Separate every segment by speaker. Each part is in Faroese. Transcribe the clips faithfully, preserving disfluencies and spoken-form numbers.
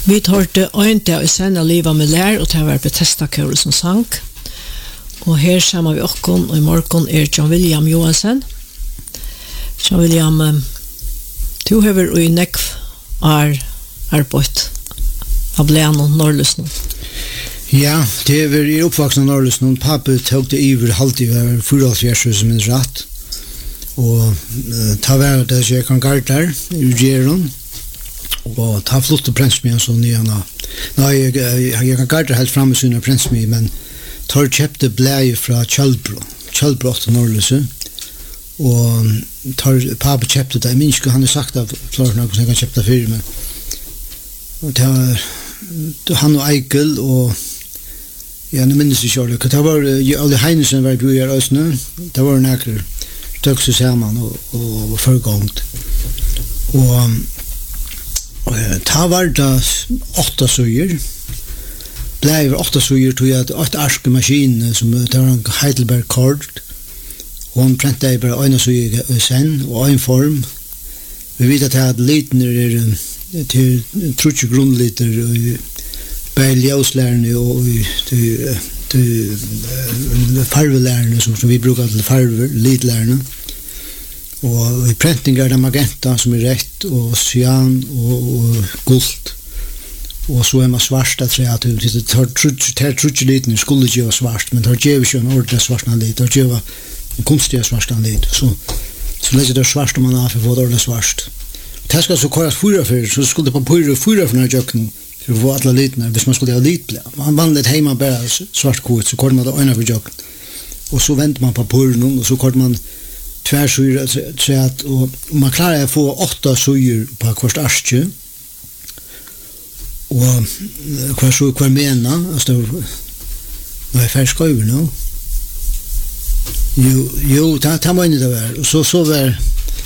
Speaker 1: Vi hørte øynte og sende livet med lær, og det var Bethesda Kåre som sang. Og her kommer vi okken, og i morgen er John William Johansen. John William, du har vært i nekv er arbeid av Leon og Norrløsnen.
Speaker 2: Ja, det er i oppvaksen av Norrløsnen. Pappa tok det iver halvtid, vi var fyra som en ratt. Og uh, ta var det så jeg kan galt der, i Gjeron. Og ta flott og prensmien så nyana. Nei, jeg, jeg, jeg kan galt helt fremme sånn prensmien, men tar kjøpte bleie fra Kjølbro. Kjølbro til Norrløse. Og tar, pappa kjøpte det. Jeg minns ikke, han har sagt av flere noe som jeg kan kjøpte det for meg. Og det var han og Eikel, og ja, jeg minns ikke det. Det var alle Heinesen var på her også nå. Det var nekker tøk seg sammen og, og, og forgångt. Og ta var det åtta suger. Blev åtta suger tog jeg åtta arske maskiner som det var en Heidelberg Kord. Og hun prentet jeg bare øyne suger sen og øyne form. Vi vet at jeg hadde liten er til trutje grunnliter og bare ljøslærerne og til til farvelærerne som, som vi bruker til farver, litlærerne. Og i prenting er det magenta som er rett, og cyan og, og gult. Og så er man svart at det tar trutje liten, skulle ikke være svart, men det gjør ikke en ordentlig svart lit, det gjør en kunstig svart lit. Så, så leser det svart om man har fått ordentlig svart. Det skal så køres fyra for, så skulle det på pyre fyra for når jøkken, for å få alle litene, hvis man skulle ha litblad. Man vannet hjemme bare svart kort, så kører man det øyne for jøkken. Og så venter man på pyren, og så kører man tvärsyr så att och man klarar att få åtta syr på kvart arske. Och kvar så kvar mena alltså det är färsk över nu. Jo jo ta ta man det där och så så var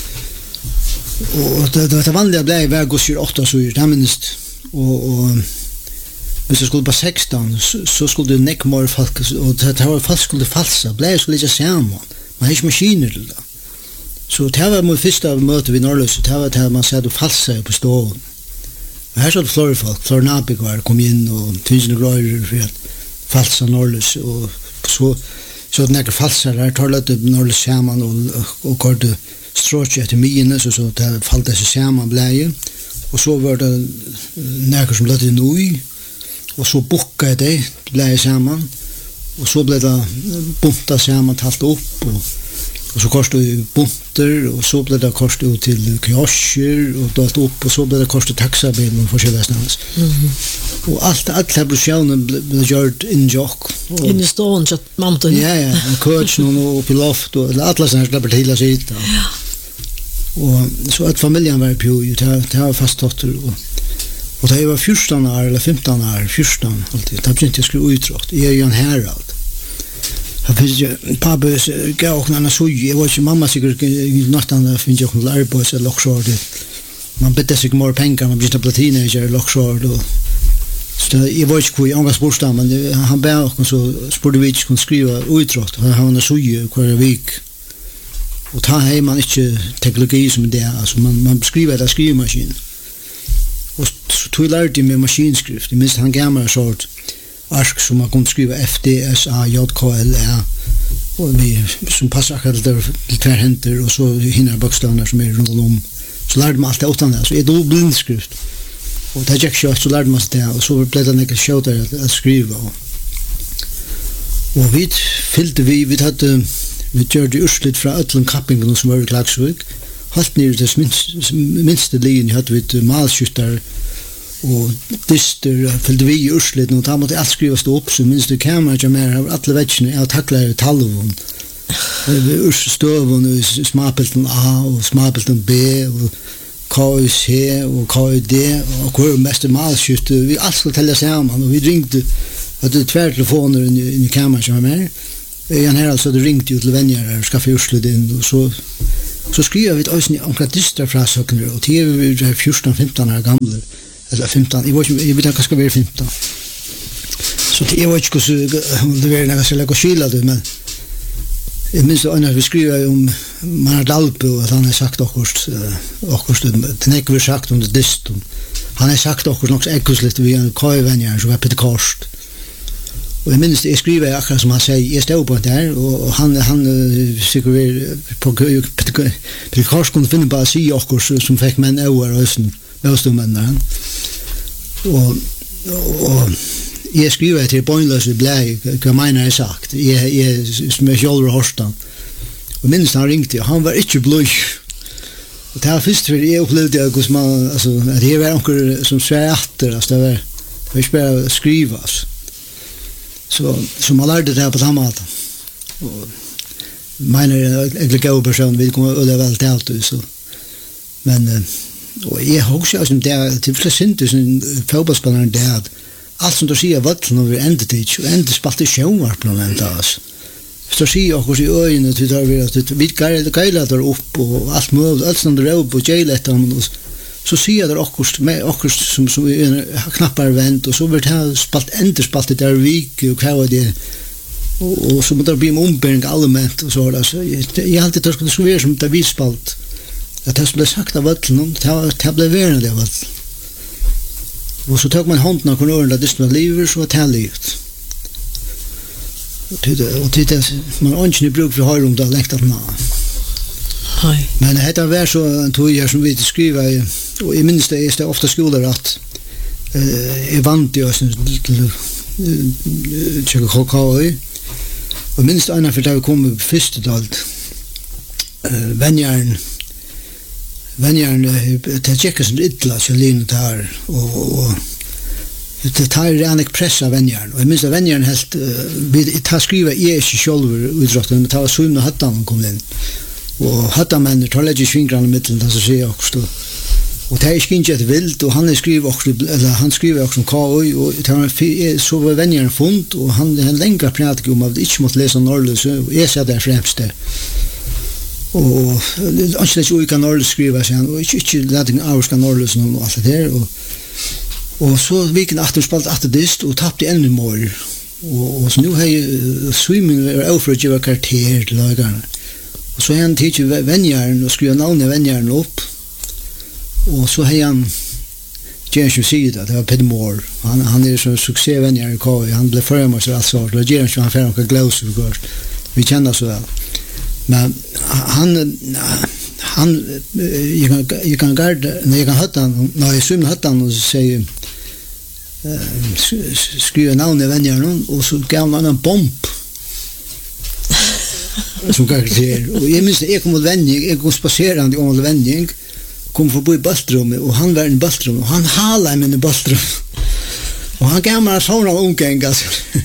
Speaker 2: och det det vanliga blev väl går åtta syr det minst och och hvis det skulle på sexton så, så skulle det näck mer folk och det var fast skulle falsa blev skulle inte samman man har inte maskiner till det. Så det var mot første møte vi Norrløse, det var det man sier du falsa på stålen. Og her så det flere folk, flere nabikvar kom inn og tusen grøyrer for at falsa Norrløse, og så så den ikke falsa der, tar litt Norrløse sammen og, og korte stråkje etter mine, så, så det falt det seg sammen bleie, og så var det nekker som løtte nøy, og så bukka det bleie sammen, og så ble det bunta sammen, talt opp, og och så kostade det bunter och så blev det kostade ut till kioscher och då upp och så blev det kostade taxabilen och forskjelliga stans. Mhm. Och allt allt här blev blev gjort in jock.
Speaker 1: In stan så man då.
Speaker 2: Ja ja, en coach och på loft och alla såna här släpper hela sidan. Ja. Och så att familjen var på ju det det var fast dotter och och det var fjorton år eller femton år, fjorton alltid. Det blev inte skulle utråt. Jag är ju en Herald. Jag finns ju pappa gav och när så jag var ju mamma säkert nästan finns jag någon arbete eller också det. Man bette sig mer pengar man blir platina eller också då. Så jag var ju kvar i andra sportstam men han bär och så sportvic kunde skriva utråt och han har så ju kvar vik. Och ta hem man inte teknologi som det alltså man man skriver det skrivmaskin. Och så tog jag lärde med maskinskrift. Det minst han gamla sort arsk som man kunde skriva F D S A J K L E och vi som passar akkurat där till två händer och så hinner bokstäverna som är runt om så lärde man allt utan det så är det blindskrift och det gick så så lärde man sig det och så blev det några showter att, att skriva och, och vi fyllde vi vi hade vi gjorde urslit från öllum kappingen som var i Klagsvik halt ner det minst, minsta linjen hade vi malskyttar og dyster fyllde vi i urslit og da måtte alt skrivast opp så minst det kamera jeg mer av alle vekkene jeg takler talvun urstøvun og smapelten A og smapelten B og K I C og K I D og hvor mest malskytte vi alt skulle telle sammen og vi ringte hadde tvær telefoner inn i kamera jeg mer en her altså det ringte jo til venner og skaffe urslit inn og så så skriver vi et øyne omkring dyster fra søkner og til vi er fjorton femton år gamle eller femton, jag vet inte, jag vet inte ska vara femton. Så det är inte så det är några sådana skillnader men jag minns att när vi skriver om Manardalpo och han har sagt också också det är inte sagt om det distum. han har sagt också något äckligt vi en kajvänjaren som var Peter Karst. Och jag minns det, jag skriver akkurat som han säger, jag stod på det här och han, han säkert på Peter Karst kunde finna bara sig också som fick män över hösten, bostadmännen. Och, och jag skriver till Bojnlöse Blä, vad menar jag sagt, jag, jag som är själv Horstan. Och minns han ringte, han var inte blöj. Och det var först för jag upplevde att man, alltså, att det var någon som svär efter, alltså det var, det var inte bara skrivas. Så, så man lärde det här på samma sätt. Och menar en god person, vi kommer att öva allt allt. Så. Men, och jag har också som det är, det är synd som fotbollsspelaren det är, allt som du säger vattlen och vi ändrar det, och ändrar spalt i sjönvar på någon enda oss. Så säger jag också i ögonen att vi tar vi att vi geilar där upp och allt möjligt, allt som det är upp och geiletan, så ser jag där också med också som, som vi knappar vänt och så blir det spalt ändrar spalt det där vik och vad det och, och så måste det bli en ombering allmänt och så där. Så jag, jag har alltid tagit det så vidare som det är spalt att det skulle sagt av vattlen, det blev värre det vattlen. Och så tog man hånden av konören där det var livet så var det livet. Och det man har inte bruk för höra om det läkt att nå. Men det var så tog jag som vi skriver och i minst det är det ofta skolor att är vant i oss till tjocka kakao och minst ena för det har kommit först dalt vänjaren vänjaren det tjeckar som ytla så linet här och det tar redan ikke pressa vänjaren och jag minns att vänjaren helt vi tar skriva i är själv utrottet men tar svim och hattan kom in och hattan männer tar lägger fingrarna i mitten där så ser jag också och det är inte ett vilt och han skriver också eller han skriver också om K O och tar så var vänjaren fund och han en längre prat om att inte måste läsa norrlös och jag ser där främst där och alltså det ju kan norrlös skriva sen och inte lägga avska norrlös och allt det där och och så viken efter spalt efter dist och tappade ännu mer och, och så nu har jag swimming över att göra kvarter till lagarna och så har han teacher vänjaren och skriva namn i vänjaren upp och så har han James Sida det var Peter Moore han, han är så succévänjare i K V han blev förmår så alltså och James han får några glows först vi känner så väl men han han jag kan jag kan garda när jag kan hatta när jag svimmer hattan och säger skriva namn i vänjaren och så gav man en bomb som karaktär och jag minns jag kom mot vänjing jag kom spacerande om mot vänjing kom förbi bastrummet och han var i bastrummet och han halade mig i bastrummet och han gav mig sådana omgängas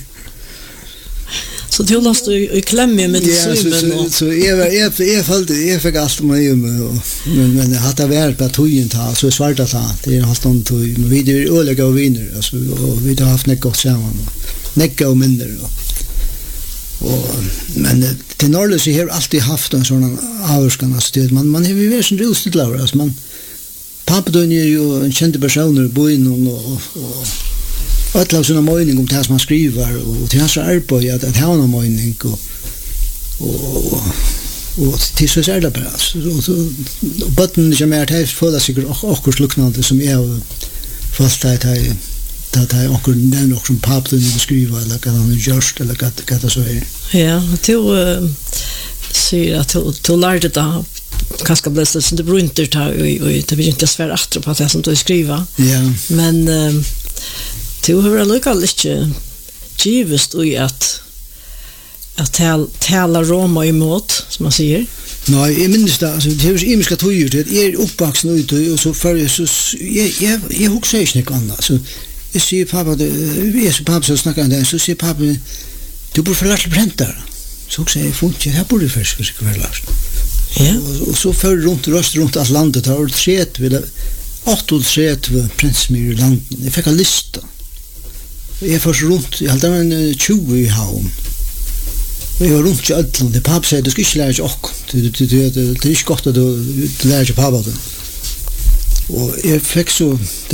Speaker 1: så du last i klämme med
Speaker 2: ja,
Speaker 1: svimmen
Speaker 2: och så jag var jag jag följde jag fick allt med men men det hade varit på tojen ta så svarta ta det har stått men vi det är öliga och viner alltså och vi har haft något gott samman näcka och mindre och men till norrlös har alltid haft en sån avskan stöd man man har ju varit så rustigt laura alltså man pappa då är ju en känd person på in och och att la såna mening om det som man skriver och till hans arbete att att ha en mening och och och till så är det bara så så botten som är det för sig också luknande som är fast att jag att jag också den också som pappa då skriver eller kan han just eller kan kan det så är
Speaker 1: ja till ser att till lärde det kanske blir så det beror inte ta och det blir inte svårt att på det som du skriver
Speaker 2: ja
Speaker 1: men du har väl lika lite givest i att att tala tala Roma emot som man säger.
Speaker 2: Nej, jag minns det alltså det är ju imiska tojer det är uppvuxen ut och så för så jag jag jag huxar inte något annat så jag ser pappa det är så pappa så snackar han så ser pappa du borde förlåta bränta så säger jag fort jag borde först för sig förlåta. Ja. Och så för runt röst runt allt landet har det skett vill åtta tret prinsmyr i landet. Jag fick en lista. Jag får runt, jag hade en tjugo i havn. Jag var runt i Ödland. Pappa säger, du ska inte lära dig också. Det är inte gott att du lär dig pappa. Och jag fick så,